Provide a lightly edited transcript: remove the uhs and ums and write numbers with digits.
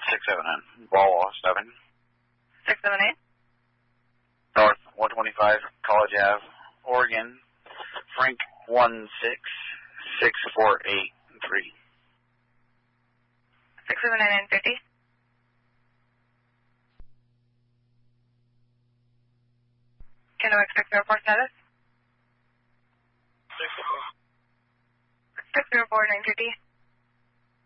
679. Ball 7. 678. North 125 College Ave, Oregon. Frank 16648 679 50. Can I expect airport status? 604 950.